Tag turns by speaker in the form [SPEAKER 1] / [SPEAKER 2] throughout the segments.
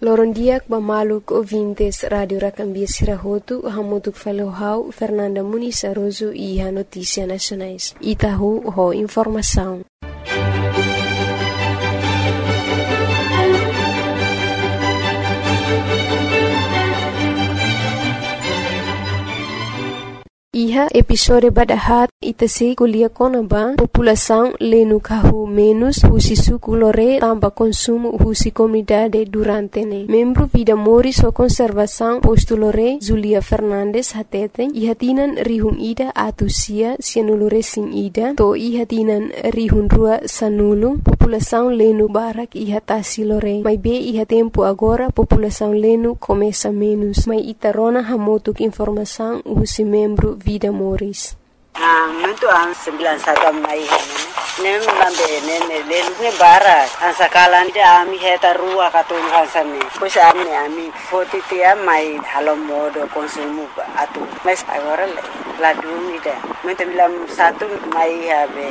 [SPEAKER 1] Lorondiak Bamaluk ouvintes Radio Racambia Sirahotu, Hamutuk Falohau, Fernanda Muniz Aroso e a Notícia Nacionais. Itahu ho informação. Iha episode badahat itasi kuliah konaba população lenu kahu menos husi suku lore tamba consumo husi comunidade durante ne. Membro Vida Moris o Conservação posto lore Zulia Fernandes hateten ihatinan rihun ida atusia sianulure sin ida to ihatinan rihun rua sanulu população lenu barak ihatasi lore. Mai be ihatempo agora população lenu começa menos. Mai itarona hamotuk informação husi membro Vida Moris.
[SPEAKER 2] Muito an 91 mai nem lambe nem lelune bara an sakalan dia ami heta rua katun hansane pois ami foti tia mai halo modo consumo atu mas agora la dumida muito milam satu mai habe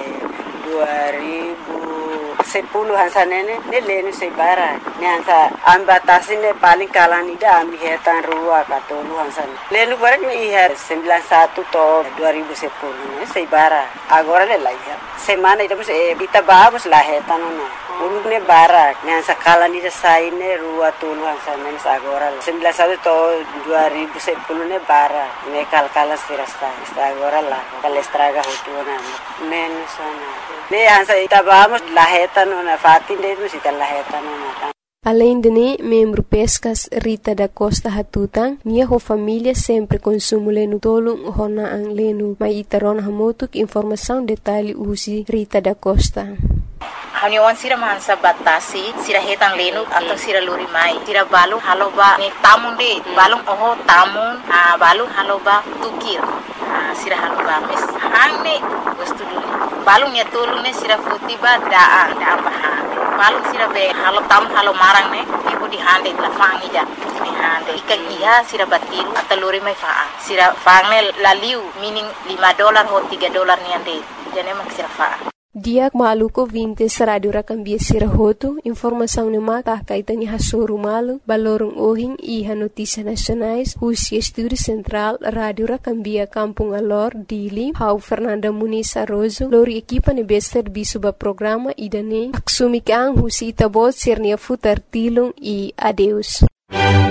[SPEAKER 2] 2010 hansanene ne lenu se bara ne hansa ambatasine paling kalan ida ami heta rua katun hansane lenu bara ni ihar 91 to 2010 ne se bara agora le laia semana ida kita vamos la heta no ulune bara ne sakala ni saine rua tulu hansane agora 91 to 2010 ne bara ne kalkala sirasta agora la kalestraga hutuna menos ne hansa ita vamos la heta no na fatin de no sita la heta no na.
[SPEAKER 1] Além de ne, membro Pescas Rita da Costa Hatutang, minha família sempre consumo lenu tolong hona ang lenu. Mai itaron hamotuk informação detalhe usi Rita da Costa.
[SPEAKER 3] Haniwan sira mansa batasi sira hetang lenu atau sira luri mai sira balu haloba ni tamun de balung oho tamun balu haloba tukir sira haloba mes hangne wastu dulu balung ya tolu ne sira futiba da baha balung sira be halo tam halo marang ne ibu di hande la fangi ja ni hande ikan iha sira batiru atau luri mai faa sira fangne laliu meaning $5 ho $3 ni ande jane mak sira faa.
[SPEAKER 1] Diak maluko 20 Radio Racambia Sirahotu, informação ne mata kaitani hasoru malu, balorong ohing iha notícia nacionais, husi estúdio central Radio Racambia Kampung Alor, Dili, hau Fernanda Muniz Aroso, lori equipa ne bester bisuba programa idane, aksumikang husi itabot sirnia futar tilung e adeus.